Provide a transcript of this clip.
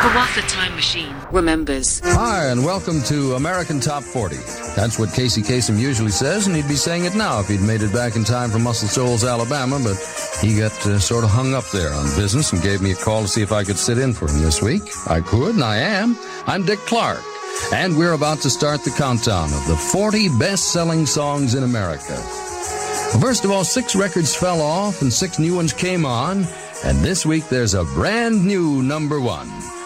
For what the Time Machine remembers. Hi, and welcome to American Top 40. That's what Casey Kasem usually says, and he'd be saying it now if he'd made it back in time from Muscle Shoals, Alabama, but he got sort of hung up there on business and gave me a call to see if I could sit in for him this week. I could, and I am. I'm Dick Clark, and we're about to start the countdown of the 40 best-selling songs in America. First of all, 6 records fell off and 6 new ones came on, and this week there's a brand new number 1.